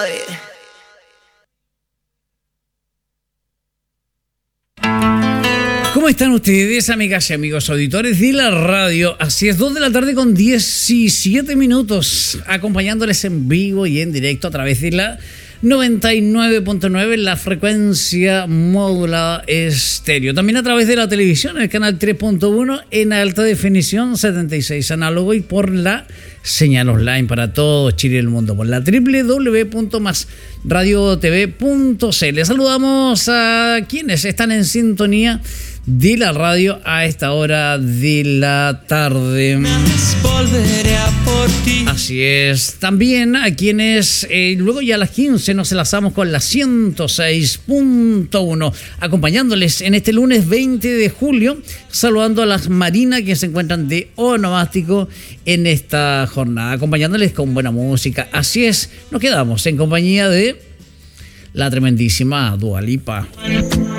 ¿Cómo están ustedes, amigas y amigos auditores de la radio? Así es, 2 de la tarde con 17 minutos, acompañándoles en vivo y en directo a través de la 99.9, la frecuencia modulada estéreo. También a través de la televisión, el canal 3.1 en alta definición, 76 análogo, y por la señal online para todo Chile y el mundo, por la www.masradiotv.cl. Saludamos a quienes están en sintonía de la radio a esta hora de la tarde. Volveré a por ti. Así es. También a quienes luego ya a las 15 nos enlazamos con la 106.1, acompañándoles en este lunes 20 de julio, saludando a las marinas que se encuentran de onomástico en esta jornada, acompañándoles con buena música. Así es, nos quedamos en compañía de la tremendísima Dua Lipa.